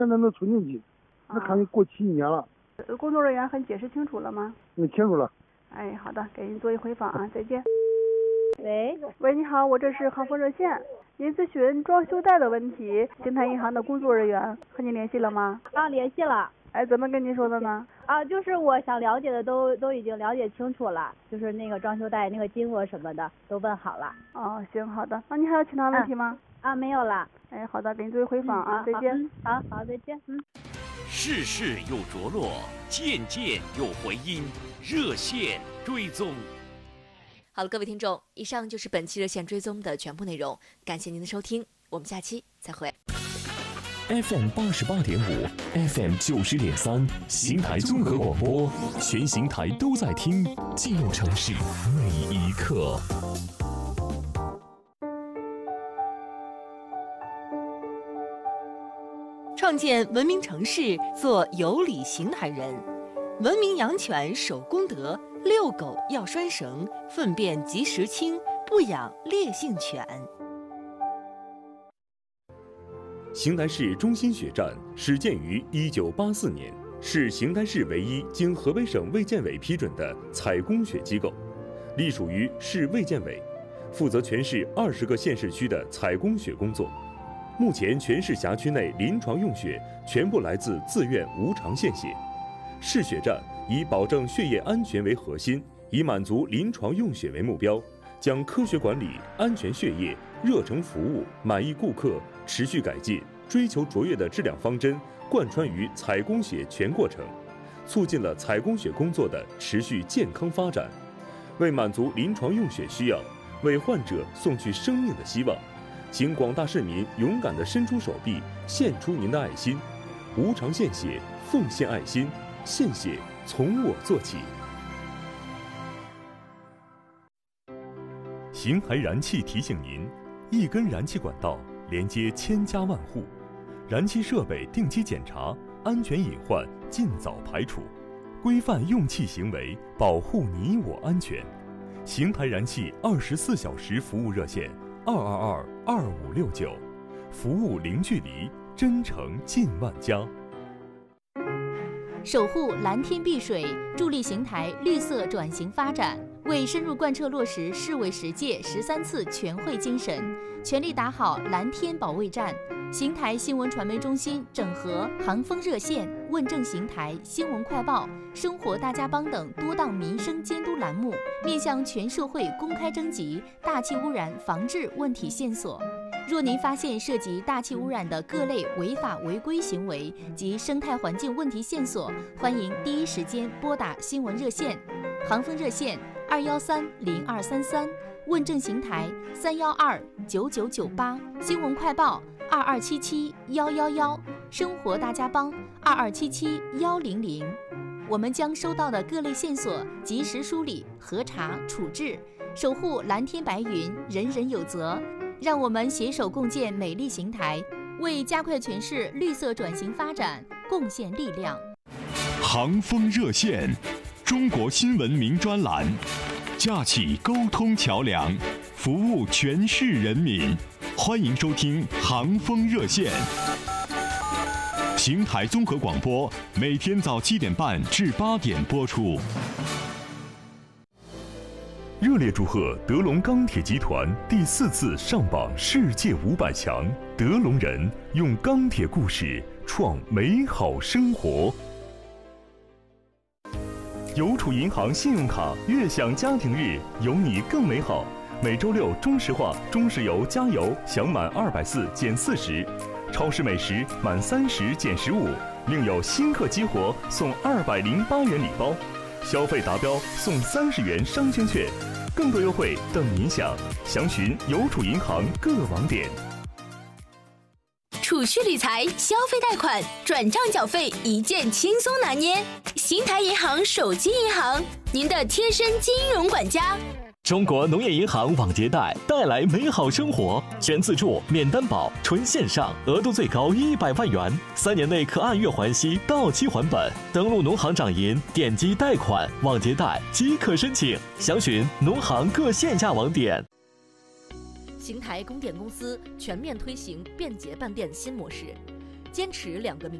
现在能存进去，那看你过7年了。 工作人员很解释清楚了吗？ 清楚了。 哎，好的，给您做一回访啊，再见。 喂， 你好，我这是航丰热线，您咨询装修贷的问题，邢台银行的工作人员和您联系了吗？ 联系了。 哎，怎么跟您说的呢？ 就是我想了解的都已经了解清楚了，就是那个装修贷那个金额什么的都问好了。 哦，行，好的。那你还有其他问题吗？ 没有了。 哎，好的，给您做一回访啊，再见。 好，再见。 事事有着落，件件有回音，热线追踪。 好了，各位听众，以上就是本期热线追踪的全部内容，感谢您的收听，我们下期再会。 FM 88.5 FM 90.3邢台综合广播，全邢台都在听，记录城市每一刻。 创建文明城市，做有礼邢台人。文明养犬守公德，遛狗要拴绳，粪便及时清，不养烈性犬。 邢台市中心血站始建于1984年，是邢台市唯一经河北省卫健委批准的采供血机构，隶属于市卫健委，负责全市20个县市区的采供血工作。目前全市辖区内临床用血全部来自自愿无偿献血。市血站以保证血液安全为核心，以满足临床用血为目标，将科学管理、安全血液、热诚服务、满意顾客、持续改进、追求卓越的质量方针贯穿于采供血全过程，促进了采供血工作的持续健康发展。为满足临床用血需要，为患者送去生命的希望，请广大市民勇敢地伸出手臂，献出您的爱心，无偿献血，奉献爱心，献血从我做起。邢台燃气提醒您，一根燃气管道连接千家万户，燃气设备定期检查，安全隐患尽早排除，规范用气行为，保护你我安全。邢台燃气24小时服务热线222-2569，服务零距离，真诚近万家。 守护蓝天碧水，助力邢台绿色转型发展，为深入贯彻落实市委10届13次全会精神，全力打好蓝天保卫战。邢台新闻传媒中心整合航丰热线、问政邢台、新闻快报、生活大家帮等多档民生监督栏目，面向全社会公开征集大气污染防治问题线索。若您发现涉及大气污染的各类违法违规行为及生态环境问题线索，欢迎第一时间拨打新闻热线，航丰热线213-0233，问政邢台312-9998，新闻快报2277-111，生活大家帮2277-100。我们将收到的各类线索及时梳理、核查、处置，守护蓝天白云，人人有责。让我们携手共建美丽邢台，为加快全市绿色转型发展贡献力量。 航丰热线，中国新闻名专栏，架起沟通桥梁，服务全市人民。欢迎收听航丰热线。邢台综合广播每天早7点半至8点播出。 热烈祝贺德龙钢铁集团第4次上榜世界500强，德龙人用钢铁故事创美好生活。邮储银行信用卡悦享家庭日，有你更美好。每周6中石化、中石油加油享满240减40，超市美食满30减15，另有新客激活送208元礼包，消费达标送30元商圈券。更多优惠等您享，详询邮储银行各网点。 储蓄理财、消费贷款、转账缴费一键轻松拿捏。邢台银行手机银行，您的贴身金融管家。 中国农业银行网结贷带来美好生活，全自助、免担保、纯线上，额度最高100万元，3年内可按月还息，到期还本。登录农行掌银，点击贷款、网结贷即可申请，详询农行各线下网点。 邢台供电公司全面推行便捷办电新模式， 坚持2个名